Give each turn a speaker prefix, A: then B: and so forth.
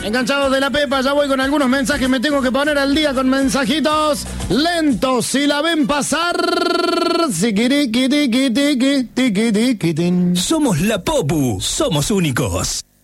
A: Enganchados de la Pepa, ya voy con algunos mensajes, me tengo que poner al día con mensajitos lentos. Si la ven pasar...
B: Somos la Popu, somos únicos.